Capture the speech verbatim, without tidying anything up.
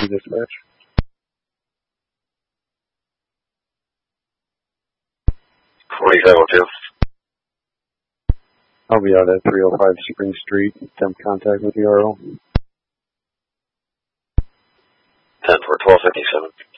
to dispatch. forty-seven oh two. I'll be out at three oh five Spring Street. Attempt contact with the R O. ten for twelve fifty-seven.